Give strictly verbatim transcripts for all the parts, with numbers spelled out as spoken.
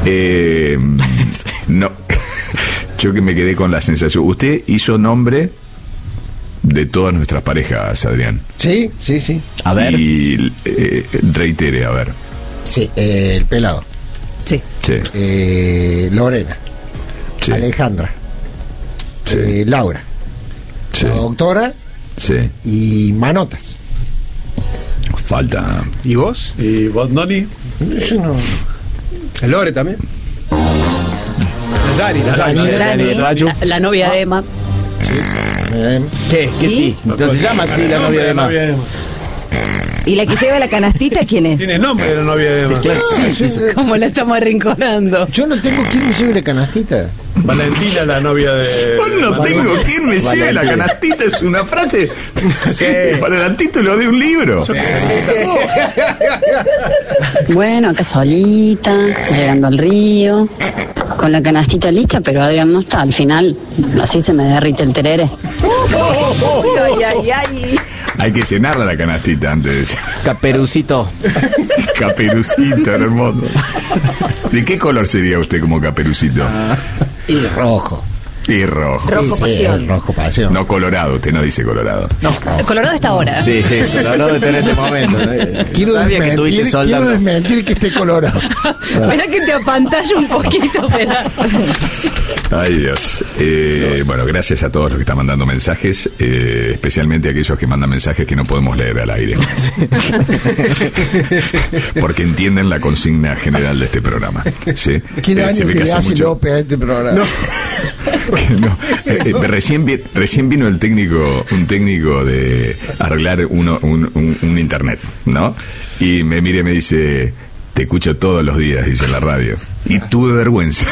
Eh, no, yo que me quedé con la sensación. Usted hizo nombre de todas nuestras parejas, Adrián. Sí, sí, sí. A ver. Y eh, reitere, a ver. Sí, eh, el pelado. Sí. Sí. Eh, Lorena. Sí. Alejandra. Sí. Eh, Laura. Sí. La doctora. Sí. Y Manotas. Falta. ¿Y vos? ¿Y vos, Noni? Yo no. El Lore también. La Yari, la Yari. La Yari de Rachu. La, la novia de Emma. Sí. Eh, ¿Qué? ¿Qué sí? Entonces se llama así la novia de Emma. ¿Y la que lleva la canastita quién es? Tiene nombre de la novia de Emma. Claro, sí, yo, sí. ¿Cómo la estamos arrinconando? yo no tengo quien me lleve la canastita. Valentina, la novia de... Yo no tengo quien me lleve la canastita, es una frase para el título de un libro. Bueno, acá solita, llegando al río, con la canastita lista, pero Adrián no está. Al final, así se me derrite el terere. Ay, ay, ay. Hay que llenarla la canastita antes de... Caperucito. Caperucito, hermoso. ¿De qué color sería usted como Caperucito? Y rojo. Y rojo. Rojo Sí, pasión. rojo pasión. No colorado, usted no dice colorado. No. El Colorado está ahora. Sí, sí, pero no de en este momento. ¿no? Quiero Sabía que desmentir, estuviste quiero soldando. desmentir que esté colorado. Espera que te apantalla un poquito, espera. Ay, Dios. Eh, bueno, gracias a todos los que están mandando mensajes, eh, especialmente a aquellos que mandan mensajes que no podemos leer al aire. Porque entienden la consigna general de este programa. ¿Sí? ¿Qué Eh, daño se ve que que le hace hace mucho- López a este programa? que no. Eh, eh, recién, vi- recién vino el técnico, un técnico de arreglar uno, un, un, un internet, ¿no? Y me mira y me dice, te escucho todos los días, dice en la radio. Y tuve vergüenza.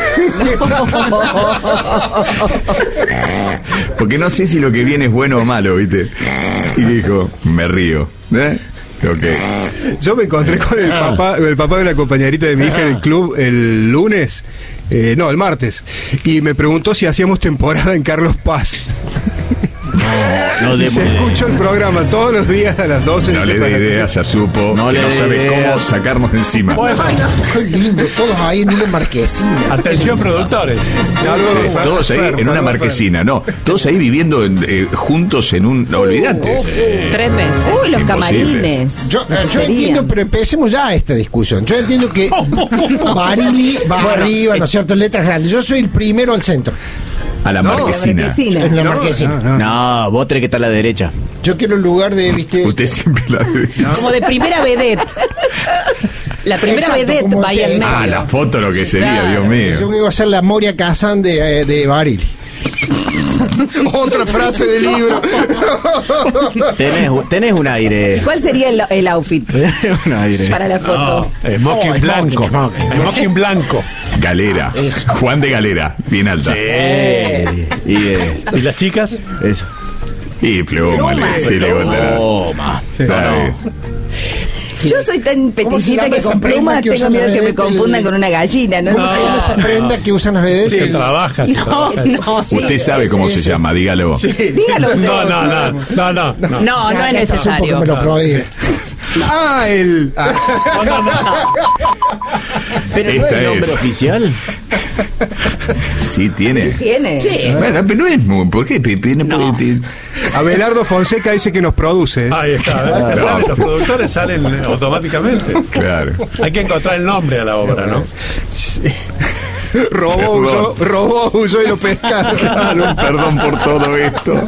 Porque no sé si lo que viene es bueno o malo, ¿viste? Y dijo, me río. ¿Eh? Ok. Yo me encontré con el papá, el papá de la compañerita de mi hija en el club el lunes, eh, no, el martes, y me preguntó si hacíamos temporada en Carlos Paz. No, no Y demos se idea. escucha el programa todos los días a las doce. No le dé ideas, ya supo No que le no dé sabe ideas. cómo sacarnos de encima. Qué lindo, todos ahí en una marquesina. Atención, productores. Saludos, Fer, Todos ahí Fer, en una saludos, marquesina, no. Todos ahí viviendo en, eh, juntos en un... No, olvidate. Eh, Tres meses. Uy, los Imposible. camarines. Yo, Lo que yo sería. entiendo, pero empecemos ya esta discusión. Yo entiendo que Barili va arriba, ¿no es cierto? Letras grandes. Yo soy el primero al centro. a la No, marquesina. La marquesina. En la No, marquesina. no, no. No, vos tenés que estar a la derecha. Yo quiero el lugar de, viste. Usted siempre la... Como de primera vedette. La primera Exacto, vedette como va ahí al se- medio. Ah, la foto lo que sería, Claro. Dios mío. Yo quiero hacer la Moria Kazan de, eh, de Barili. Otra frase del libro. Tenés, tenés un aire. ¿Cuál sería el, el outfit Tenés un aire. para la foto? No, smoking Oh, blanco. smoking, smoking. Smoking blanco. Galera. Eso. Juan de Galera, bien alta. Eh, y eh, ¿Y las chicas? eso. Y pluma, le- sí, le contará. Toma. Dale. Yo soy tan ¿Cómo se peticita llama que esa con prenda plumas que tengo usan miedo las que me vedettes? confundan con una gallina, ¿no? ¿Cómo se llama esa prenda que usan las vedettes? Se trabaja. se No, trabaja. no, sí. Usted sabe cómo se Ese. llama, dígalo. Dígalo usted. No, no, no, no, no, no. No, no es Ah, esto es un poco necesario. me lo prohíbe. Ah, el. ah, Pero no Esta es el nombre es. oficial. Sí, tiene. Tiene. Bueno, pero no es muy... ¿Por qué? Pe- pe- no puede- Abelardo Fonseca dice que nos produce. Ahí está. ¿verdad? Que salen, los productores salen automáticamente. Claro. Hay que encontrar el nombre a la obra, ¿no? Robó, usó, robó, usó y lo pescaron. Claro, perdón por todo esto.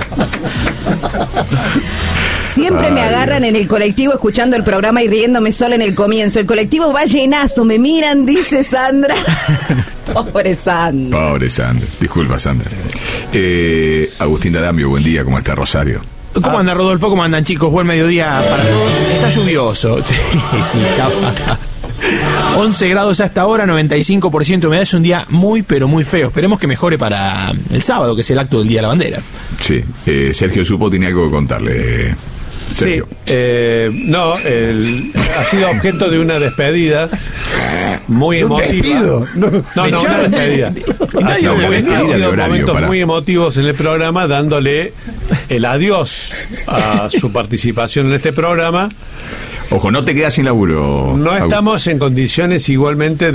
Siempre me Ay, agarran Dios. en el colectivo escuchando el programa y riéndome sola en el comienzo. El colectivo va llenazo, me miran, dice Sandra. Pobre Sandra. Pobre Sandra. Disculpa, Sandra. Eh, Agustín D'Adamio, buen día. ¿Cómo está Rosario? ¿Cómo anda Rodolfo? ¿Cómo andan chicos? Buen mediodía para todos. Está lluvioso. Sí, sí, está. once grados hasta ahora, noventa y cinco por ciento de humedad. Es un día muy, pero muy feo. Esperemos que mejore para el sábado, que es el acto del Día de la Bandera. Sí. Eh, Sergio Supo tiene algo que contarle. Sergio. Sí, eh, no, el- ha sido objeto de una despedida muy ¿Un emotiva. despido? No, no, Me una echaron. despedida. Y Ha nadie sido, me muy- vendió. han Despedida de sido horario, momentos para. muy emotivos en el programa, dándole el adiós a su participación en este programa. Ojo, no te quedas sin laburo. No Agustín. estamos en condiciones igualmente